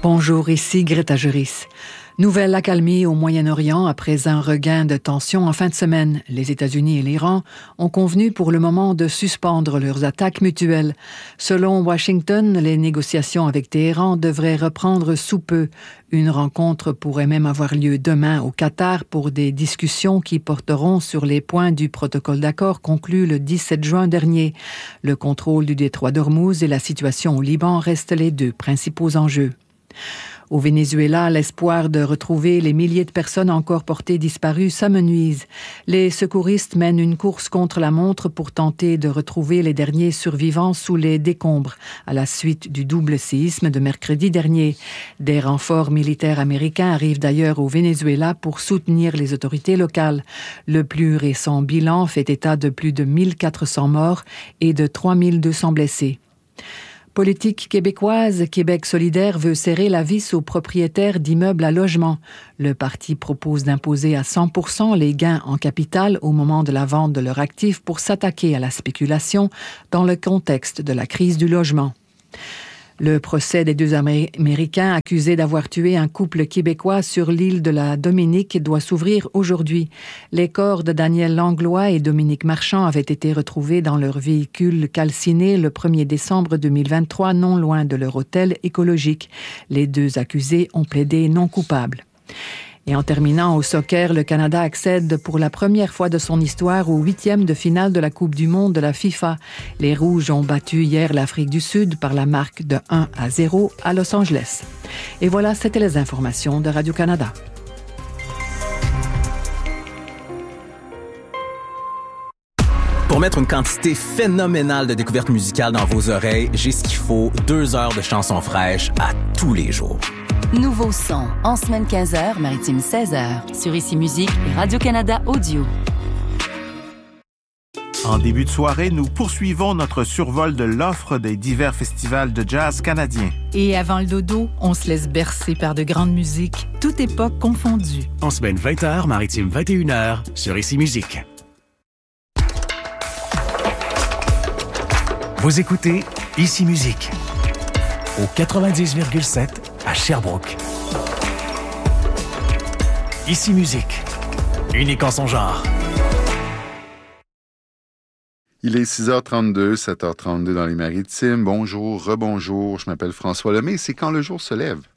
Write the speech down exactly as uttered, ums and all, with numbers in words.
Bonjour, ici Greta Juris. Nouvelle accalmie au Moyen-Orient après un regain de tension en fin de semaine. Les États-Unis et l'Iran ont convenu pour le moment de suspendre leurs attaques mutuelles. Selon Washington, les négociations avec Téhéran devraient reprendre sous peu. Une rencontre pourrait même avoir lieu demain au Qatar pour des discussions qui porteront sur les points du protocole d'accord conclu le dix-sept juin dernier. Le contrôle du détroit d'Ormuz et la situation au Liban restent les deux principaux enjeux. Au Venezuela, l'espoir de retrouver les milliers de personnes encore portées disparues s'amenuise. Les secouristes mènent une course contre la montre pour tenter de retrouver les derniers survivants sous les décombres, à la suite du double séisme de mercredi dernier. Des renforts militaires américains arrivent d'ailleurs au Venezuela pour soutenir les autorités locales. Le plus récent bilan fait état de plus de mille quatre cents morts et de trois mille deux cents blessés. Politique québécoise, Québec solidaire veut serrer la vis aux propriétaires d'immeubles à logement. Le parti propose d'imposer à cent pour cent les gains en capital au moment de la vente de leurs actifs pour s'attaquer à la spéculation dans le contexte de la crise du logement. Le procès des deux Américains accusés d'avoir tué un couple québécois sur l'île de la Dominique doit s'ouvrir aujourd'hui. Les corps de Daniel Langlois et Dominique Marchand avaient été retrouvés dans leur véhicule calciné le premier décembre deux mille vingt-trois, non loin de leur hôtel écologique. Les deux accusés ont plaidé non coupables. Et en terminant au soccer, le Canada accède pour la première fois de son histoire au huitième de finale de la Coupe du monde de la FIFA. Les Rouges ont battu hier l'Afrique du Sud par la marque de un à zéro à Los Angeles. Et voilà, c'était les informations de Radio-Canada. Pour mettre une quantité phénoménale de découvertes musicales dans vos oreilles, j'ai ce qu'il faut, deux heures de chansons fraîches à tous les jours. Nouveau son, en semaine quinze heures, maritime seize heures, sur Ici Musique et Radio-Canada Audio. En début de soirée, nous poursuivons notre survol de l'offre des divers festivals de jazz canadiens. Et avant le dodo, on se laisse bercer par de grandes musiques, toute époque confondue. En semaine vingt heures, maritime vingt et une heures, sur Ici Musique. Vous écoutez Ici Musique, au quatre-vingt-dix virgule sept à Sherbrooke. Ici Musique, unique en son genre. Il est six heures trente-deux, sept heures trente-deux dans les Maritimes. Bonjour, rebonjour, je m'appelle François Lemay. C'est Quand le jour se lève.